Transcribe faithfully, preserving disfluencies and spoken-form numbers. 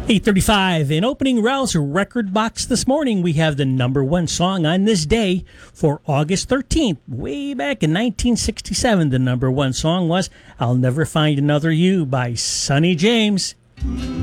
eight thirty-five in opening rouse record box this morning. We have the number one song on this day for August thirteenth. Way back in nineteen sixty-seven, the number one song was I'll Never Find Another You by Sonny James.